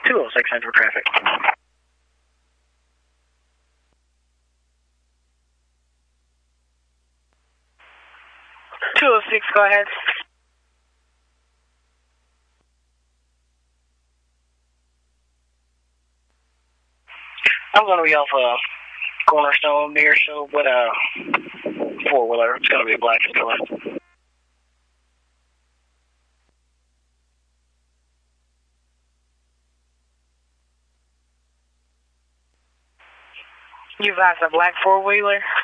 206 Central Traffic. 206, go ahead. I'm going to be off Cornerstone near show, but four-wheeler. It's going to be a black color. You guys a black four-wheeler?